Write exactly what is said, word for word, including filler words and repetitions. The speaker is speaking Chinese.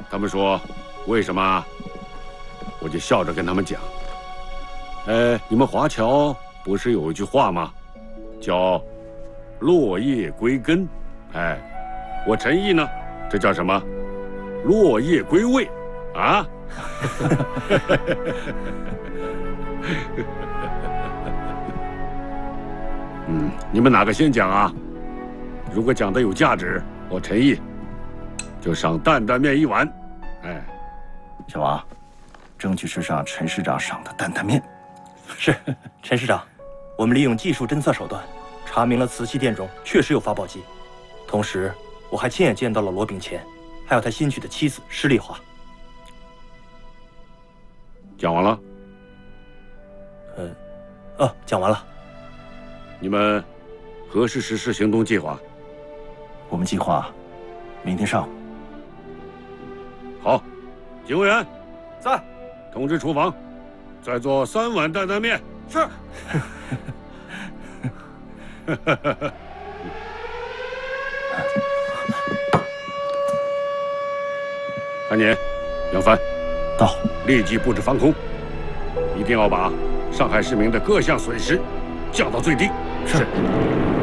他们说为什么？我就笑着跟他们讲：“呃，你们华侨不是有一句话吗？叫‘落叶归根’。哎，我陈毅呢，这叫什么？落叶归位啊！”嗯，你们哪个先讲啊？如果讲的有价值，我陈毅就赏担担面一碗。哎， 小王，争取是上陈师长赏的担担面。 是，陈师长，我们利用技术侦测手段，查明了瓷器店中确实有发报机。同时，我还亲眼见到了罗炳乾，还有他新娶的妻子施丽华。 讲完了。 嗯，哦，讲完了。 你们何时实施行动计划？ 我们计划明天上午。 好，警卫员在， 通知厨房，再做三碗担担面。 是。 韩年、杨帆， 到， 立即布置防空，一定要把上海市民的各项损失降到最低。 是。